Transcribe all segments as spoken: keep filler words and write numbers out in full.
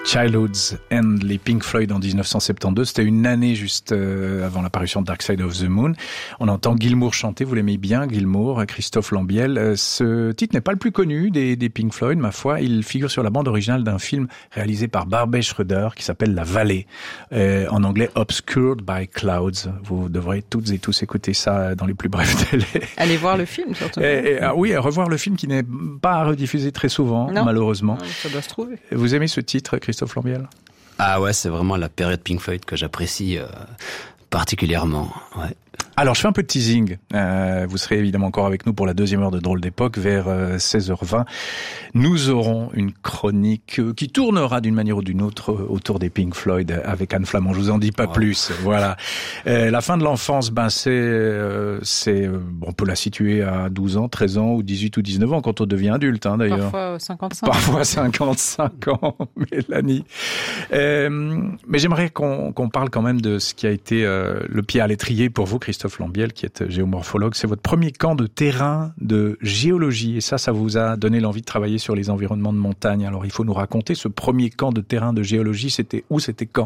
Childhoods and les Pink Floyd en dix-neuf cent soixante-douze. C'était une année juste euh, avant l'apparition de Dark Side of the Moon. On entend Gilmour chanter, vous l'aimez bien, Gilmour, Christophe Lambiel. Euh, ce titre n'est pas le plus connu des, des Pink Floyd, ma foi. Il figure sur la bande originale d'un film réalisé par Barbet Schroeder qui s'appelle La Vallée, euh, en anglais Obscured by Clouds. Vous devrez toutes et tous écouter ça dans les plus brefs délais. Allez voir le film, surtout. Et, et, ah oui, revoir le film qui n'est pas rediffusé très souvent, non. malheureusement. Non, ça doit se trouver. Vous aimez ce titre, Christophe Lambiel ? Ah ouais, c'est vraiment la période Pink Floyd que j'apprécie euh, particulièrement. Ouais. Alors, je fais un peu de teasing. Euh, vous serez évidemment encore avec nous pour la deuxième heure de Drôle d'époque, vers euh, seize heures vingt. Nous aurons une chronique euh, qui tournera d'une manière ou d'une autre euh, autour des Pink Floyd avec Anne Flamand. Je vous en dis pas wow. plus. Voilà. Euh, la fin de l'enfance, ben c'est, euh, c'est, euh, on peut la situer à douze ans, treize ans ou dix-huit ou dix-neuf ans quand on devient adulte, hein, d'ailleurs. Parfois cinquante-cinq. Parfois cinquante-cinq ans, Mélanie. Euh, mais j'aimerais qu'on, qu'on parle quand même de ce qui a été euh, le pied à l'étrier pour vous, Christophe Lambiel, qui est géomorphologue. C'est votre premier camp de terrain de géologie. Et ça, ça vous a donné l'envie de travailler sur les environnements de montagne. Alors, il faut nous raconter ce premier camp de terrain de géologie. C'était où? C'était quand?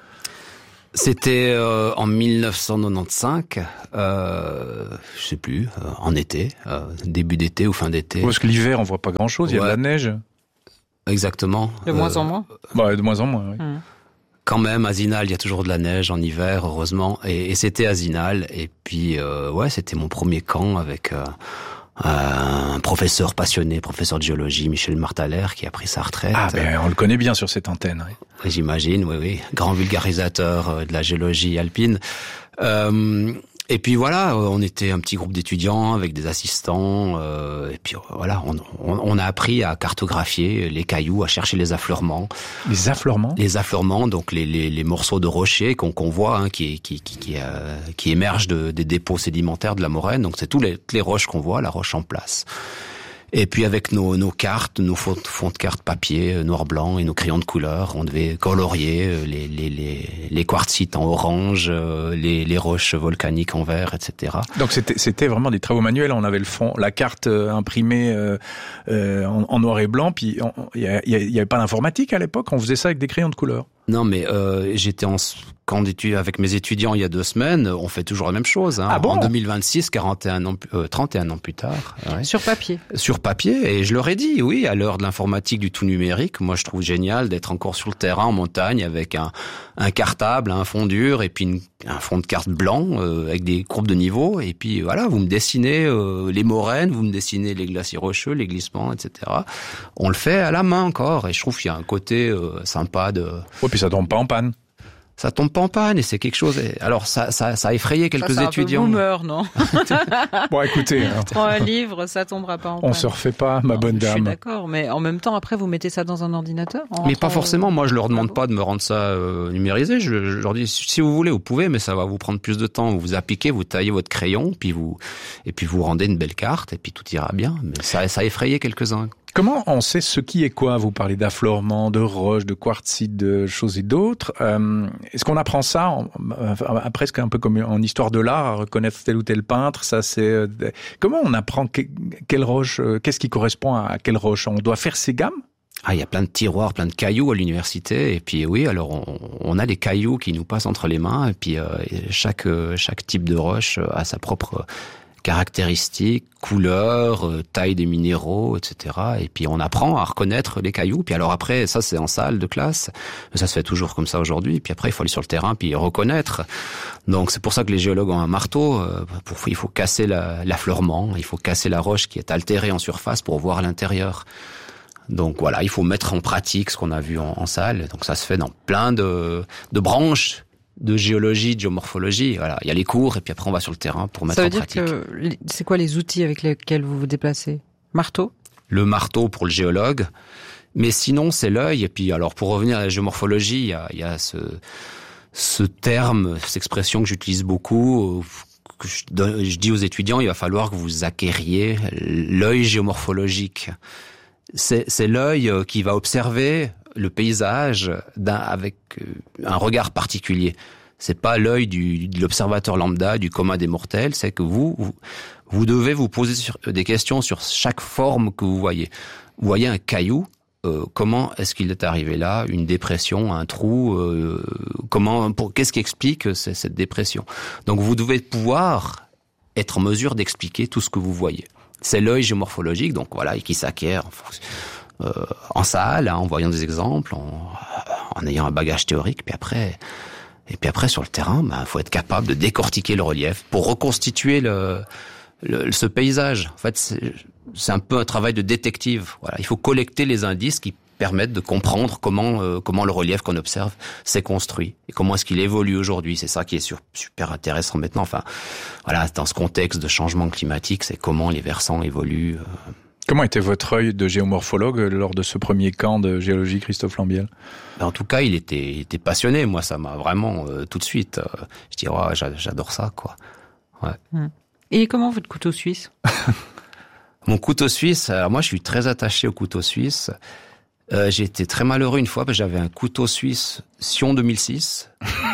C'était euh, en dix-neuf cent quatre-vingt-quinze, euh, je sais plus, euh, en été, euh, début d'été ou fin d'été. Parce que l'hiver, on voit pas grand-chose, il ouais. y a de la neige. Exactement. De moins euh, en moins. Bah, de moins en moins, oui. Mmh. Quand même, à Zinal, il y a toujours de la neige en hiver, heureusement, et, et c'était à Zinal. Et puis, euh, ouais, c'était mon premier camp avec euh, un professeur passionné, professeur de géologie, Michel Martaler, qui a pris sa retraite. Ah ben, on le connaît bien sur cette antenne. Oui. J'imagine, oui, oui, grand vulgarisateur de la géologie alpine. Euh, Et puis voilà, on était un petit groupe d'étudiants avec des assistants, euh, et puis voilà, on, on, on a appris à cartographier les cailloux, à chercher les affleurements. Les affleurements ? Les affleurements, donc les, les, les morceaux de rochers qu'on, qu'on voit, hein, qui, qui, qui, qui, euh, qui émergent de, des dépôts sédimentaires de la moraine. Donc c'est tous les, toutes les roches qu'on voit, la roche en place. Et puis avec nos, nos cartes, nos fonds, fonds de cartes papier, noir-blanc et nos crayons de couleur, on devait colorier les, les, les, les quartzites en orange, les, les roches volcaniques en vert, et cetera. Donc c'était, c'était vraiment des travaux manuels. On avait le fond, la carte imprimée euh, euh, en, en noir et blanc. Puis il y, y, y avait pas d'informatique à l'époque. On faisait ça avec des crayons de couleur. Non, mais euh, j'étais en camp d'études avec mes étudiants il y a deux semaines. On fait toujours la même chose. Hein. Ah bon ? En deux mille vingt-six, quarante et un ans, euh, trente et un ans plus tard. Ouais. Sur papier. Sur papier. Et je leur ai dit, oui, à l'heure de l'informatique du tout numérique, moi je trouve génial d'être encore sur le terrain en montagne avec un, un cartable, un fond dur et puis une, un fond de carte blanc euh, avec des courbes de niveau. Et puis voilà, vous me dessinez euh, les moraines, vous me dessinez les glaciers rocheux, les glissements, et cetera. On le fait à la main encore. Et je trouve qu'il y a un côté euh, sympa de... Ouais, puis ça tombe pas en panne. Ça tombe pas en panne et c'est quelque chose. Alors ça, ça, ça a effrayé quelques ça, c'est étudiants. Un peu boomer, non? Bon, écoutez, hein. Prends un livre, ça tombera pas en panne. On se refait pas, ma non, bonne dame. Je suis d'accord, mais en même temps, après, vous mettez ça dans un ordinateur. Mais pas forcément. Moi, je leur demande pas de me rendre ça euh, numérisé. Je, je leur dis si vous voulez, vous pouvez, mais ça va vous prendre plus de temps. Vous vous appliquez, vous taillez votre crayon, puis vous et puis vous rendez une belle carte, et puis tout ira bien. Mais ça, ça a effrayé quelques-uns. Comment on sait ce qui est quoi? Vous parlez d'affleurement, de roches, de quartzites, de choses et d'autres. Euh, est-ce qu'on apprend ça en, euh, presque un peu comme en histoire de l'art, à reconnaître tel ou tel peintre? Ça, c'est euh, comment on apprend que, quelle roche, euh, qu'est-ce qui correspond à, à quelle roche? On doit faire ces gammes? Ah, il y a plein de tiroirs, plein de cailloux à l'université. Et puis oui, alors on, on a des cailloux qui nous passent entre les mains. Et puis euh, chaque chaque type de roche a sa propre caractéristiques, couleurs, euh, taille des minéraux, et cetera. Et puis on apprend à reconnaître les cailloux. Puis alors après, ça c'est en salle de classe, ça se fait toujours comme ça aujourd'hui. Puis après, il faut aller sur le terrain puis reconnaître. Donc c'est pour ça que les géologues ont un marteau. Euh, pour, il faut casser la, l'affleurement, il faut casser la roche qui est altérée en surface pour voir l'intérieur. Donc voilà, il faut mettre en pratique ce qu'on a vu en, en salle. Donc ça se fait dans plein de, de branches de géologie, de géomorphologie. Voilà, il y a les cours et puis après on va sur le terrain pour mettre en pratique. Ça veut dire que c'est quoi les outils avec lesquels vous vous déplacez? Marteau? Le marteau pour le géologue, mais sinon c'est l'œil. Et puis alors pour revenir à la géomorphologie, il y a, il y a ce, ce terme, cette expression que j'utilise beaucoup, que je, donne, je dis aux étudiants, il va falloir que vous acquériez l'œil géomorphologique. C'est, c'est l'œil qui va observer le paysage d'un, avec un regard particulier. C'est pas l'œil du, de l'observateur lambda, du commun des mortels, c'est que vous, vous, vous devez vous poser sur, des questions sur chaque forme que vous voyez. Vous voyez un caillou, euh, comment est-ce qu'il est arrivé là, une dépression, un trou, euh, comment, pour, qu'est-ce qui explique cette, cette dépression. Donc vous devez pouvoir être en mesure d'expliquer tout ce que vous voyez. C'est l'œil géomorphologique, donc voilà, et qui s'acquiert en, euh, en salle, hein, en voyant des exemples, en, en ayant un bagage théorique, puis après, et puis après sur le terrain, ben faut être capable de décortiquer le relief pour reconstituer le, le ce paysage. En fait, c'est, c'est un peu un travail de détective. Voilà, il faut collecter les indices qui permettent de comprendre comment euh, comment le relief qu'on observe s'est construit et comment est-ce qu'il évolue aujourd'hui. C'est ça qui est sur, super intéressant maintenant. Enfin, voilà, dans ce contexte de changement climatique, c'est comment les versants évoluent. Euh. Comment était votre œil de géomorphologue lors de ce premier camp de géologie, Christophe Lambiel? En tout cas, il était, il était passionné. Moi, ça m'a vraiment euh, tout de suite. Euh, je dis, ouais, j'adore ça, quoi. Ouais. Et comment votre couteau suisse? Mon couteau suisse. Alors moi, je suis très attaché au couteau suisse. Euh, j'ai été très malheureux une fois parce que j'avais un couteau suisse Sion deux mille six.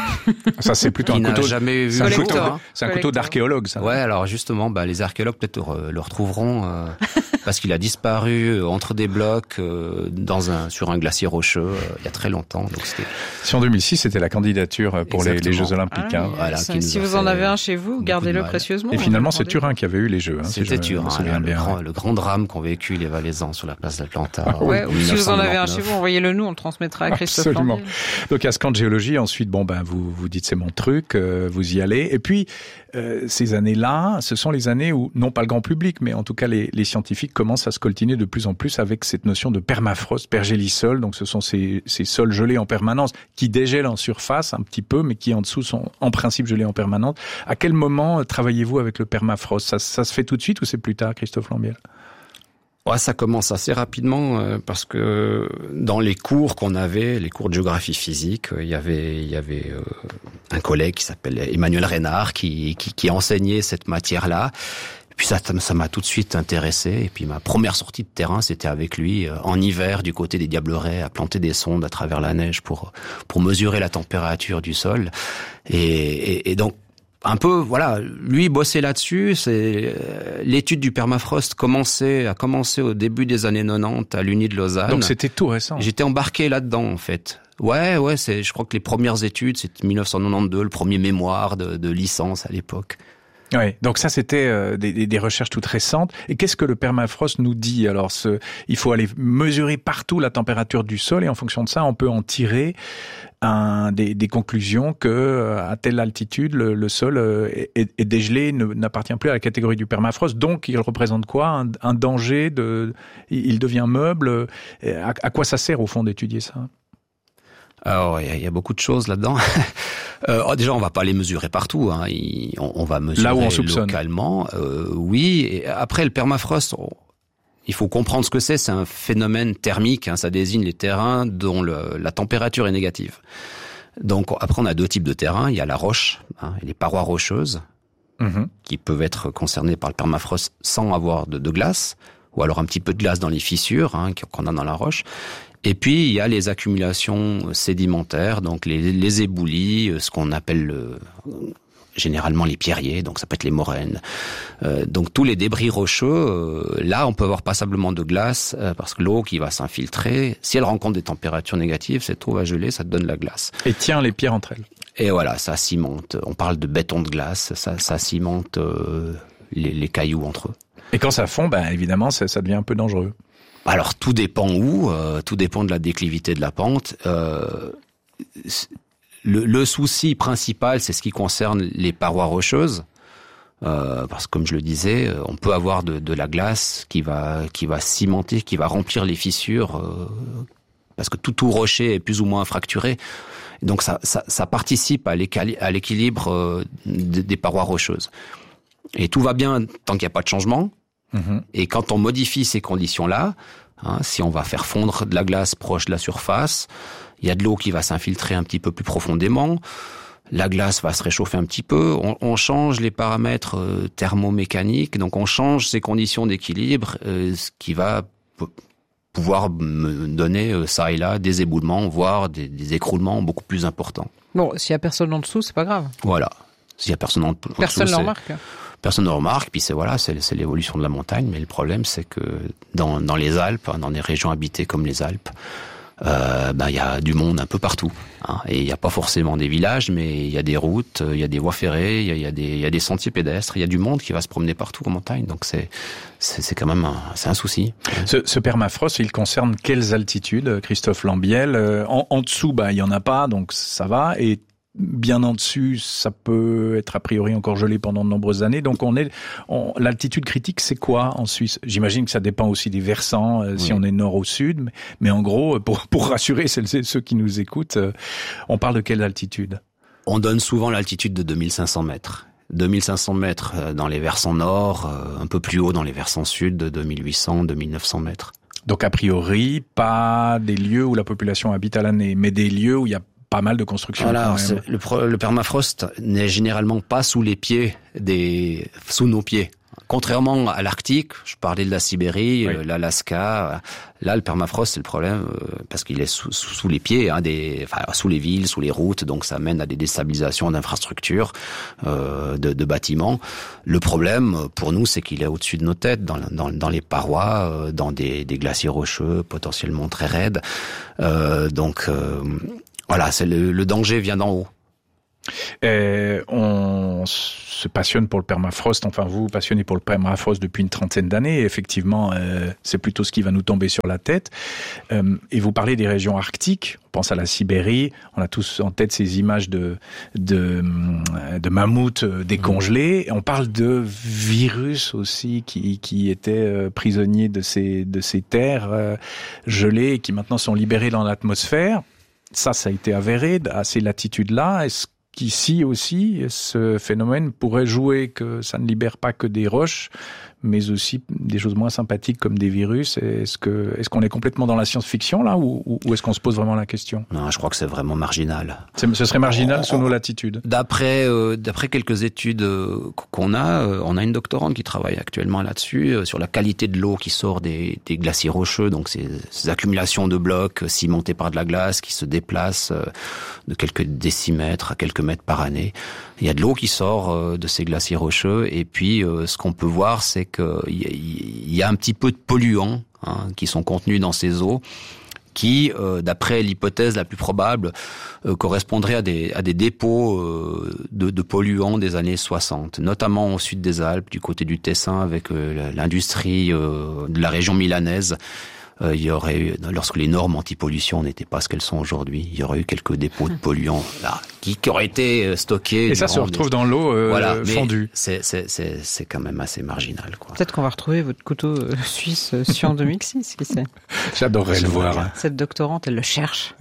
Ça, c'est plutôt un couteau. Jamais vu c'est un couteau, couteau, hein. c'est un couteau d'archéologue, ça. Ouais, alors justement, bah, les archéologues peut-être le, le retrouveront euh, parce qu'il a disparu entre des blocs euh, dans un sur un glacier rocheux euh, il y a très longtemps. Donc c'était. Sion deux mille six, c'était la candidature pour les, les Jeux Olympiques. Ah, hein. Voilà, si vous en avez un chez vous, gardez-le précieusement. Et finalement, c'est Turin qui avait eu les Jeux. Hein, C'était si Turin, me le, bien. grand, le grand drame qu'ont vécu les Valaisans sur la place d'Atlanta. Ouais, ou si vous en avez un chez vous, envoyez-le nous, on le transmettra à Christophe. Absolument. Lambiel. Donc à ce camp de géologie, ensuite, bon ben vous vous dites c'est mon truc, euh, vous y allez. Et puis euh, ces années-là, ce sont les années où non pas le grand public, mais en tout cas les, les scientifiques commencent à se coltiner de plus en plus avec cette notion de permafrost, pergélisol. Donc ce sont ces, ces sols gelés en permanence qui dégèlent en surface un petit peu, mais qui en dessous sont en principe gelés en permanence. À quel moment travaillez-vous avec le permafrost? Ça, ça se fait tout de suite ou c'est plus tard, Christophe Lambiel? Ouais, ça commence assez rapidement euh, parce que dans les cours qu'on avait, les cours de géographie physique, il euh, y avait, il y avait euh, un collègue qui s'appelle Emmanuel Reynard qui, qui, qui enseignait cette matière-là. Et puis ça, ça m'a tout de suite intéressé. Et puis ma première sortie de terrain, c'était avec lui euh, en hiver du côté des Diablerets, à planter des sondes à travers la neige pour pour mesurer la température du sol. Et, et, et donc un peu, voilà, lui bossait là-dessus. C'est euh, l'étude du permafrost commençait, a commencé au début des années quatre-vingt-dix à l'Uni de Lausanne. Donc c'était tout récent. J'étais embarqué là-dedans en fait. Ouais, ouais, c'est. Je crois que les premières études, c'était dix-neuf cent quatre-vingt-douze, le premier mémoire de, de licence à l'époque. Oui, donc ça c'était euh, des, des recherches toutes récentes. Et qu'est-ce que le permafrost nous dit? Alors, ce, il faut aller mesurer partout la température du sol et en fonction de ça, on peut en tirer un, des, des conclusions que à telle altitude, le, le sol est, est, est dégelé, ne, n'appartient plus à la catégorie du permafrost. Donc, il représente quoi? Un, un danger de, il devient meuble. À, à quoi ça sert au fond d'étudier ça? Alors, il y, y a beaucoup de choses là-dedans. euh, oh, déjà, on va pas les mesurer partout. Hein. Il, on, on va mesurer là où on soupçonne. Localement. Euh, oui. Et après, le permafrost, on, il faut comprendre ce que c'est. C'est un phénomène thermique. Hein. Ça désigne les terrains dont le, la température est négative. Donc, après, on a deux types de terrains. Il y a la roche hein, et les parois rocheuses mmh. qui peuvent être concernées par le permafrost sans avoir de, de glace, ou alors un petit peu de glace dans les fissures hein, qu'on a dans la roche. Et puis, il y a les accumulations sédimentaires, donc les, les éboulis, ce qu'on appelle le, généralement les pierriers, donc ça peut être les moraines. Euh, donc tous les débris rocheux, euh, là, on peut avoir passablement de glace, euh, parce que l'eau qui va s'infiltrer, si elle rencontre des températures négatives, cette eau va geler, ça te donne la glace. Et tient les pierres entre elles. Et voilà, ça cimente. On parle de béton de glace, ça, ça cimente euh, les, les cailloux entre eux. Et quand ça fond, ben évidemment, ça, ça devient un peu dangereux. Alors tout dépend où, euh, tout dépend de la déclivité de la pente. Euh, le, le souci principal, c'est ce qui concerne les parois rocheuses, euh, parce que comme je le disais, on peut avoir de, de la glace qui va qui va cimenter, qui va remplir les fissures, euh, parce que tout tout rocher est plus ou moins fracturé. Donc ça ça, ça participe à l'équilibre euh, des, des parois rocheuses. Et tout va bien tant qu'il n'y a pas de changement. Mmh. Et quand on modifie ces conditions-là, hein, si on va faire fondre de la glace proche de la surface, il y a de l'eau qui va s'infiltrer un petit peu plus profondément, la glace va se réchauffer un petit peu, on, on change les paramètres euh, thermomécaniques, donc on change ces conditions d'équilibre, euh, ce qui va p- pouvoir me donner euh, ça et là des éboulements, voire des, des écroulements beaucoup plus importants. Bon, s'il y a personne en dessous, c'est pas grave. Voilà. S'il y a personne en, en personne dessous, ne remarque. personne ne remarque. Puis c'est voilà, c'est, c'est l'évolution de la montagne. Mais le problème, c'est que dans, dans les Alpes, dans des régions habitées comme les Alpes, euh, ben il y a du monde un peu partout. Hein, et il n'y a pas forcément des villages, mais il y a des routes, il y a des voies ferrées, il y a, il y a des, il y a des sentiers pédestres. Il y a du monde qui va se promener partout en montagne. Donc c'est, c'est, c'est quand même un, c'est un souci. Ce, ce permafrost, il concerne quelles altitudes, Christophe Lambiel? En, en dessous, bah il y en a pas, donc ça va. Et bien en dessus, ça peut être a priori encore gelé pendant de nombreuses années. Donc on est, on, l'altitude critique, c'est quoi en Suisse? J'imagine que ça dépend aussi des versants, euh, oui. Si on est nord ou sud. Mais, mais en gros, pour, pour rassurer celles et ceux qui nous écoutent, euh, on parle de quelle altitude? On donne souvent l'altitude de deux mille cinq cents mètres. deux mille cinq cents mètres dans les versants nord, un peu plus haut dans les versants sud, de deux mille huit cents, deux mille neuf cents mètres. Donc a priori, pas des lieux où la population habite à l'année, mais des lieux où il y a pas mal de constructions. Voilà, c'est, le, le permafrost n'est généralement pas sous les pieds des, sous nos pieds. Contrairement à l'Arctique, je parlais de la Sibérie, oui. euh, l'Alaska. Là, le permafrost, c'est le problème euh, parce qu'il est sous, sous, sous les pieds, hein, des, enfin, sous les villes, sous les routes, donc ça mène à des déstabilisations d'infrastructures, euh, de, de bâtiments. Le problème pour nous, c'est qu'il est au-dessus de nos têtes, dans, dans, dans les parois, euh, dans des, des glaciers rocheux, potentiellement très raides. Euh, donc euh, voilà, c'est le, le danger vient d'en haut. Et on se passionne pour le permafrost, enfin vous, passionnez pour le permafrost depuis une trentaine d'années, et effectivement, euh, c'est plutôt ce qui va nous tomber sur la tête. Euh, et vous parlez des régions arctiques, on pense à la Sibérie, on a tous en tête ces images de, de, de mammouths décongelés, et on parle de virus aussi qui, qui étaient prisonniers de ces, de ces terres euh, gelées et qui maintenant sont libérés dans l'atmosphère. Ça, ça a été avéré à ces latitudes-là. Est-ce qu'ici aussi, ce phénomène pourrait jouer que ça ne libère pas que des roches, mais aussi des choses moins sympathiques comme des virus? Est-ce que, est-ce qu'on est complètement dans la science-fiction là, ou, ou est-ce qu'on se pose vraiment la question? Non, je crois que c'est vraiment marginal. C'est, ce serait marginal on, sous nos latitudes. D'après, euh, d'après quelques études euh, qu'on a, euh, on a une doctorante qui travaille actuellement là-dessus, euh, sur la qualité de l'eau qui sort des, des glaciers rocheux, donc ces, ces accumulations de blocs cimentés par de la glace qui se déplacent euh, de quelques décimètres à quelques mètres par année. Il y a de l'eau qui sort euh, de ces glaciers rocheux, et puis euh, ce qu'on peut voir, c'est qu'il y a un petit peu de polluants hein, qui sont contenus dans ces eaux, qui, euh, d'après l'hypothèse la plus probable, euh, correspondraient à des, à des dépôts euh, de, de polluants des années soixante, notamment au sud des Alpes, du côté du Tessin, avec euh, l'industrie euh, de la région milanaise. Euh, il y aurait eu, lorsque les normes anti-pollution n'étaient pas ce qu'elles sont aujourd'hui, il y aurait eu quelques dépôts de polluants là, qui, qui auraient été stockés. Et ça se retrouve des... dans l'eau euh, voilà, fondue. C'est, c'est, c'est, c'est quand même assez marginal, quoi. Peut-être qu'on va retrouver votre couteau suisse sur en deux mille six, qui sait. J'adorerais le voir. Cette doctorante, elle le cherche.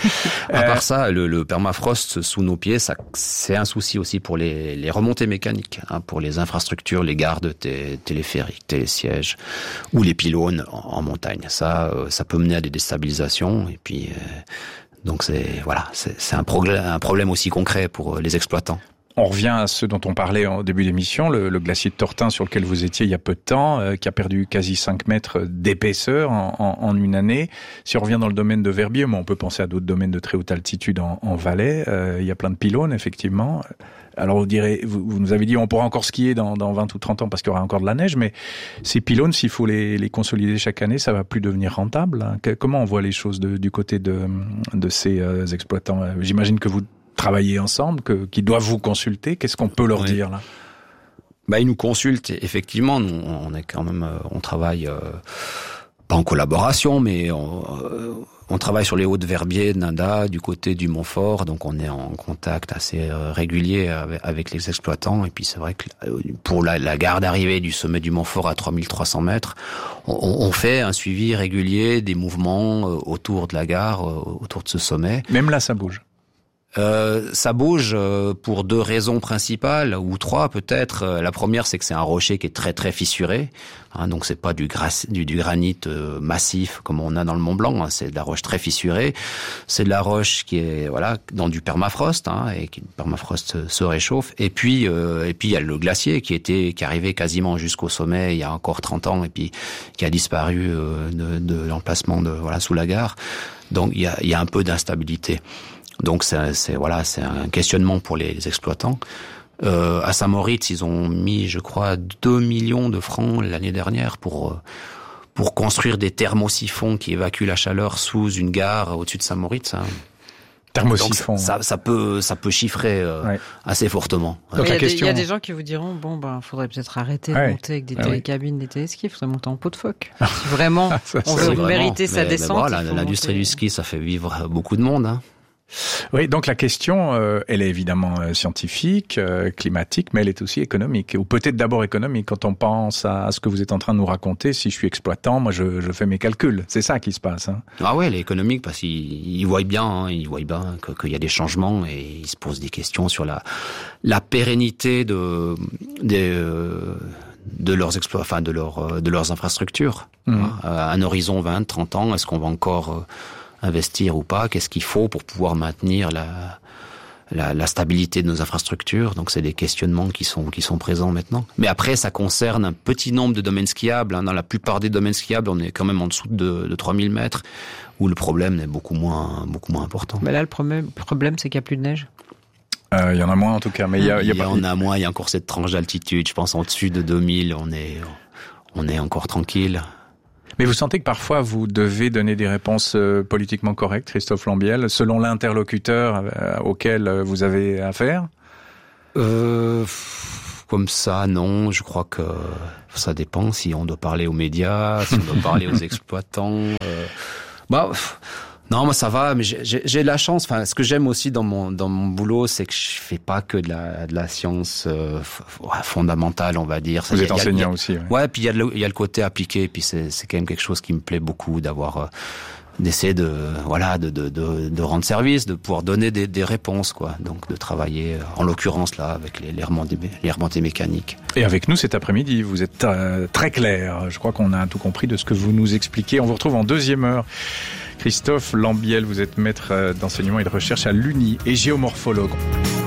À part ça, le, le permafrost sous nos pieds, ça, c'est un souci aussi pour les, les remontées mécaniques, hein, pour les infrastructures, les gares de t- téléphériques, télésièges, ou les pylônes en, en montagne. Ça, ça peut mener à des déstabilisations, et puis euh, donc c'est voilà, c'est, c'est un, progr- un problème aussi concret pour les exploitants. On revient à ce dont on parlait au début de l'émission, le, le glacier de Tortin sur lequel vous étiez il y a peu de temps, euh, qui a perdu quasi cinq mètres d'épaisseur en, en, en une année. Si on revient dans le domaine de Verbier, mais on peut penser à d'autres domaines de très haute altitude en, en Valais, euh, il y a plein de pylônes, effectivement. Alors vous direz, vous, vous nous avez dit on pourra encore skier dans, dans vingt ou trente ans parce qu'il y aura encore de la neige, mais ces pylônes, s'il faut les, les consolider chaque année, ça va plus devenir rentable. Hein. Que, comment on voit les choses de, du côté de, de ces euh, exploitants? J'imagine que vous travaillez ensemble, que, qu'ils doivent vous consulter. Qu'est-ce qu'on peut leur oui. dire là? Bah, ils nous consultent, effectivement. Nous, on est quand même, on travaille euh, pas en collaboration, mais on, euh, on travaille sur les Hauts-de-Verbier, de Nanda, du côté du Montfort, donc on est en contact assez euh, régulier avec, avec les exploitants. Et puis c'est vrai que pour la, la gare d'arrivée du sommet du Montfort à trois mille trois cents mètres, on, on fait un suivi régulier des mouvements euh, autour de la gare, euh, autour de ce sommet. Même là, ça bouge. Euh, ça bouge euh, pour deux raisons principales, ou trois peut-être. Euh, la première, c'est que c'est un rocher qui est très très fissuré, hein, donc c'est pas du, gras, du, du granit euh, massif comme on a dans le Mont Blanc, hein, c'est de la roche très fissurée. C'est de la roche qui est voilà dans du permafrost, hein, et qui le permafrost se réchauffe. Et puis euh, et puis il y a le glacier qui était qui arrivait quasiment jusqu'au sommet il y a encore trente ans et puis qui a disparu euh, de, de l'emplacement de voilà sous la gare. Donc il y a il y a un peu d'instabilité. Donc c'est, c'est voilà, c'est un questionnement pour les, les exploitants. Euh, à Saint-Moritz, ils ont mis, je crois, deux millions de francs l'année dernière pour... Euh, pour construire des thermosiphons qui évacuent la chaleur sous une gare au-dessus de Saint-Moritz. Hein. Thermosiphon. Donc, ça, ça peut, ça peut chiffrer euh, ouais. assez fortement. Donc il y, question... y a des gens qui vous diront bon ben, faudrait peut-être arrêter ouais. de monter avec des ah télécabines, oui. des téléskis. Il faudrait monter en pot de phoque. Si vraiment ça, on veut mériter sa mais, descente. Mais voilà, l'industrie monter... du ski, ça fait vivre beaucoup de monde. Hein. Oui, donc la question, euh, elle est évidemment euh, scientifique, euh, climatique, mais elle est aussi économique. Ou peut-être d'abord économique. Quand on pense à, à ce que vous êtes en train de nous raconter, si je suis exploitant, moi je, je fais mes calculs. C'est ça qui se passe. Hein. Ah ouais, elle est économique parce qu'ils ils voient bien, hein, ils voient bien qu'il y a des changements et ils se posent des questions sur la, la pérennité de, des, euh, de leurs exploits, enfin de leurs, de leurs infrastructures. Mmh. À un horizon vingt, trente ans, est-ce qu'on va encore euh, investir ou pas, qu'est-ce qu'il faut pour pouvoir maintenir la, la, la stabilité de nos infrastructures. Donc c'est des questionnements qui sont, qui sont présents maintenant. Mais après, ça concerne un petit nombre de domaines skiables. Dans la plupart des domaines skiables, on est quand même en dessous de, de trois mille mètres, où le problème est beaucoup moins, beaucoup moins important. Mais là, le problème, le problème c'est qu'il n'y a plus de neige. Il euh, y en a moins en tout cas, mais il y a, il y a y pas... en a moins. Il y a encore cette tranche d'altitude. Je pense en dessus de deux mille, on est, on est encore tranquille. Mais vous sentez que parfois vous devez donner des réponses euh, politiquement correctes, Christophe Lambiel, selon l'interlocuteur euh, auquel vous avez affaire ? euh, Comme ça, non. Je crois que ça dépend si on doit parler aux médias, si on doit parler aux exploitants. Euh, bah, non, moi ça va, mais j'ai, j'ai, j'ai de la chance. Enfin, ce que j'aime aussi dans mon dans mon boulot, c'est que je fais pas que de la de la science euh, fondamentale, on va dire. Vous ça, êtes y a, enseignant y a, aussi. Ouais, ouais puis il y a le, il y a le côté appliqué, puis c'est c'est quand même quelque chose qui me plaît beaucoup d'avoir euh, d'essayer de voilà de de de de rendre service, de pouvoir donner des des réponses quoi. Donc de travailler en l'occurrence là avec les les remontées, les remontées mécaniques. Et avec nous cet après-midi, vous êtes euh, très clair. Je crois qu'on a tout compris de ce que vous nous expliquez. On vous retrouve en deuxième heure. Christophe Lambiel, vous êtes maître d'enseignement et de recherche à l'U N I et géomorphologue.